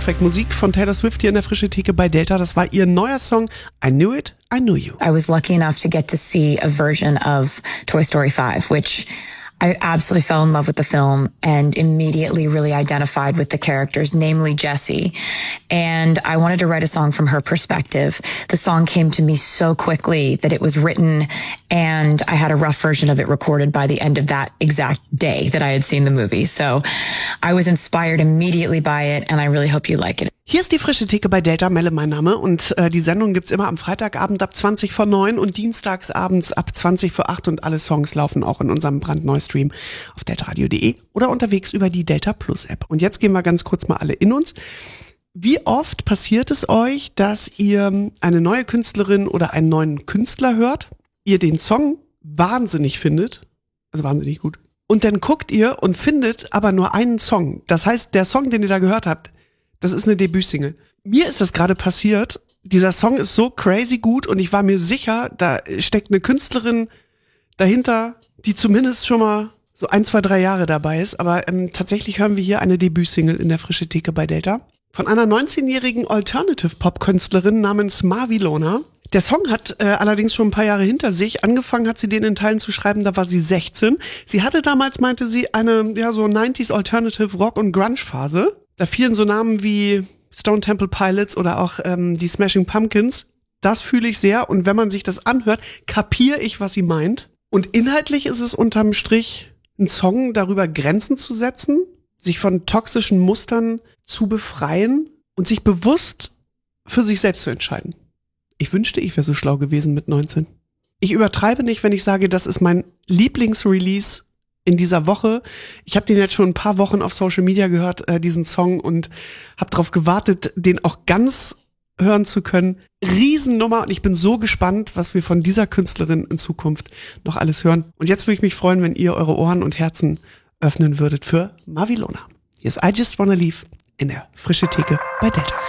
Soundtrack. Musik von Taylor Swift hier in der Frische Theke bei Delta. Das war ihr neuer Song I Knew It, I Knew You. I was lucky enough to get to see a version of Toy Story 5, which I absolutely fell in love with the film and immediately really identified with the characters, namely Jessie. And I wanted to write a song from her perspective. The song came to me so quickly that it was written, and I had a rough version of it recorded by the end of that exact day that I had seen the movie. So I was inspired immediately by it, and I really hope you like it. Hier ist die Frische Theke bei Delta, Melle mein Name, und die Sendung gibt's immer am Freitagabend ab 20 vor 9 und dienstags abends ab 20 vor 8 und alle Songs laufen auch in unserem brandneuen Stream auf deltaradio.de oder unterwegs über die Delta Plus App. Und jetzt gehen wir ganz kurz mal alle in uns. Wie oft passiert es euch, dass ihr eine neue Künstlerin oder einen neuen Künstler hört, ihr den Song wahnsinnig findet, also wahnsinnig gut, und dann guckt ihr und findet aber nur einen Song. Das heißt, der Song, den ihr da gehört habt, das ist eine Debütsingle. Mir ist das gerade passiert. Dieser Song ist so crazy gut und ich war mir sicher, da steckt eine Künstlerin dahinter, die zumindest schon mal so 1, 2, 3 Jahre dabei ist. Aber tatsächlich hören wir hier eine Debütsingle in der Frische Theke bei Delta von einer 19-jährigen Alternative-Pop-Künstlerin namens Mavilona. Der Song hat allerdings schon ein paar Jahre hinter sich. Angefangen hat sie den in Teilen zu schreiben, da war sie 16. Sie hatte damals, meinte sie, eine so 90s Alternative Rock- und Grunge-Phase. Da fielen so Namen wie Stone Temple Pilots oder auch die Smashing Pumpkins. Das fühle ich sehr, und wenn man sich das anhört, kapiere ich, was sie meint. Und inhaltlich ist es unterm Strich ein Song darüber, Grenzen zu setzen, sich von toxischen Mustern zu befreien und sich bewusst für sich selbst zu entscheiden. Ich wünschte, ich wäre so schlau gewesen mit 19. Ich übertreibe nicht, wenn ich sage, das ist mein Lieblingsrelease in dieser Woche. Ich habe den jetzt schon ein paar Wochen auf Social Media gehört, diesen Song, und habe darauf gewartet, den auch ganz hören zu können. Riesennummer, und ich bin so gespannt, was wir von dieser Künstlerin in Zukunft noch alles hören. Und jetzt würde ich mich freuen, wenn ihr eure Ohren und Herzen öffnen würdet für Mavilona. Hier ist I Just Wanna Leave in der Frische Theke bei Delta.